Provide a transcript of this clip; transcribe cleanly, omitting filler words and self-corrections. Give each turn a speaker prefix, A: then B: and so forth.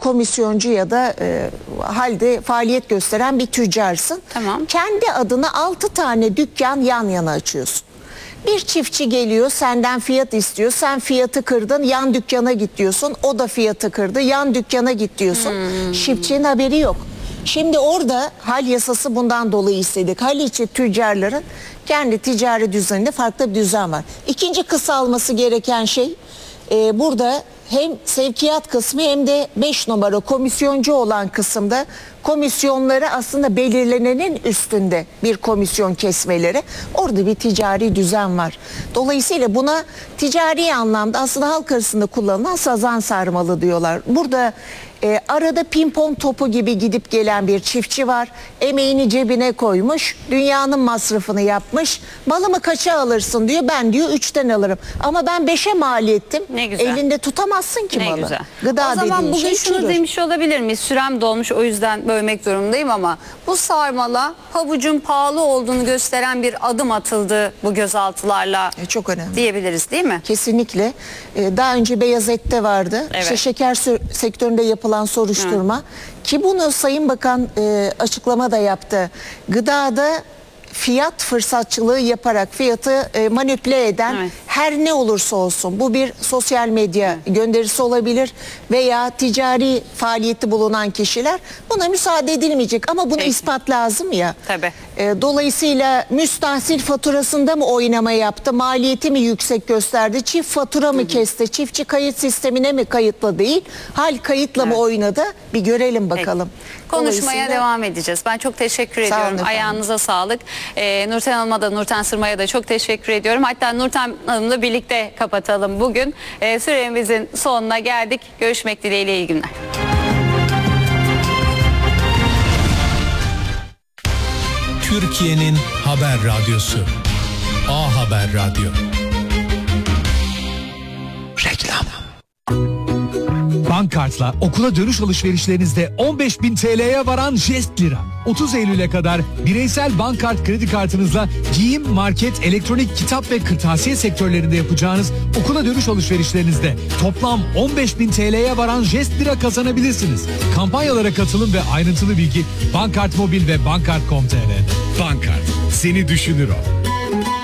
A: komisyoncu ya da halde faaliyet gösteren bir tüccarsın.
B: Tamam.
A: Kendi adına 6 tane dükkan yan yana açıyorsun. Bir çiftçi geliyor, senden fiyat istiyor. Sen fiyatı kırdın, yan dükkana git diyorsun. O da fiyatı kırdı, yan dükkana git diyorsun. Çiftçinin haberi yok. Şimdi orada hal yasası bundan dolayı istedik. Haliçi tüccarların kendi ticari düzeninde farklı bir düzen var. İkinci kısalması gereken şey burada hem sevkiyat kısmı hem de 5 numara komisyoncu olan kısımda komisyonları aslında belirlenenin üstünde bir komisyon kesmeleri. Orada bir ticari düzen var. Dolayısıyla buna ticari anlamda aslında halk arasında kullanılan sazan sarmalı diyorlar. Burada arada pimpon topu gibi gidip gelen bir çiftçi var. Emeğini cebine koymuş. Dünyanın masrafını yapmış. Malımı kaça alırsın diyor. Ben diyor 3'ten alırım. Ama ben 5'e mal ettim.
B: Ne güzel.
A: Elinde tutamazsın ki
B: Ne
A: malı.
B: güzel.
A: Gıda
B: o zaman
A: dediğin
B: bugün
A: şey
B: şunu
A: çürür.
B: demiş olabilir miyiz? Sürem dolmuş, o yüzden bölmek zorundayım ama bu sarmala havucun pahalı olduğunu gösteren bir adım atıldı bu gözaltılarla.
A: Çok önemli.
B: Diyebiliriz değil mi?
A: Kesinlikle. Daha önce beyaz ette vardı.
B: Evet.
A: İşte şeker sektöründe yapılan soruşturma. Ki bunu Sayın Bakan açıklama da yaptı. Gıdada fiyat fırsatçılığı yaparak fiyatı manipüle eden her ne olursa olsun, bu bir sosyal medya gönderisi olabilir veya ticari faaliyeti bulunan kişiler, buna müsaade edilmeyecek ama buna ispat lazım ya.
B: Tabii.
A: Dolayısıyla müstahsil faturasında mı oynama yaptı, maliyeti mi yüksek gösterdi, çift fatura mı kesti, çiftçi kayıt sistemine mi kayıtlı değil, hal kayıtla mı oynadı, bir görelim bakalım.
B: Konuşmaya devam edeceğiz. Ben çok teşekkür ediyorum. Ayağınıza sağlık. Nurten Hanım'a da, Nurten Sırma'ya da çok teşekkür ediyorum. Hatta Nurten Hanım'la birlikte kapatalım bugün. Süremizin sonuna geldik. Görüşmek dileğiyle, iyi günler.
C: Türkiye'nin haber radyosu. A Haber Radyo. Reklam.
D: Bankart'la okula dönüş alışverişlerinizde 15.000 TL'ye varan jest lira. 30 Eylül'e kadar bireysel Bankart kredi kartınızla giyim, market, elektronik, kitap ve kırtasiye sektörlerinde yapacağınız okula dönüş alışverişlerinizde toplam 15.000 TL'ye varan jest lira kazanabilirsiniz. Kampanyalara katılın ve ayrıntılı bilgi Bankart Mobil ve Bankart.com.tr'de.
C: Bankart. Seni düşünür o.